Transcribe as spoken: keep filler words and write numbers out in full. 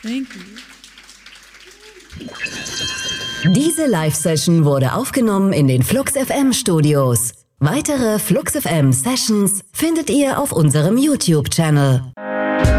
Thank you. Diese Live-Session wurde aufgenommen in den Flux F M Studios. Weitere Flux F M Sessions findet ihr auf unserem YouTube-Channel.